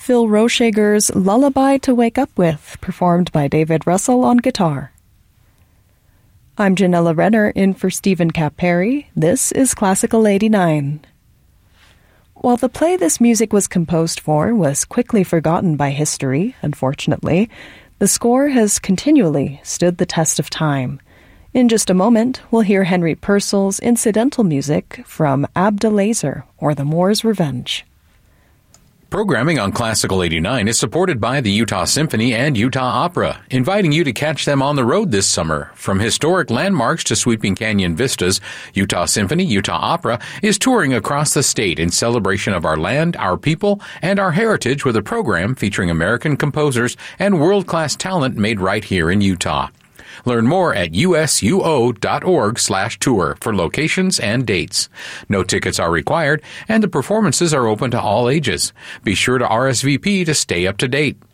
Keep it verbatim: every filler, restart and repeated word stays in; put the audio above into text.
Phil Rocheger's Lullaby to Wake Up With, performed by David Russell on guitar. I'm Janella Renner, in for Stephen Kapp-Perry. This is Classical eighty-nine. While the play this music was composed for was quickly forgotten by history, unfortunately, the score has continually stood the test of time. In just a moment, we'll hear Henry Purcell's incidental music from Abdelazer, or The Moor's Revenge. Programming on Classical eighty-nine is supported by the Utah Symphony and Utah Opera, inviting you to catch them on the road this summer. From historic landmarks to sweeping canyon vistas, Utah Symphony, Utah Opera is touring across the state in celebration of our land, our people, and our heritage with a program featuring American composers and world-class talent made right here in Utah. Learn more at usuo.org slash tour for locations and dates. No tickets are required, and the performances are open to all ages. Be sure to R S V P to stay up to date.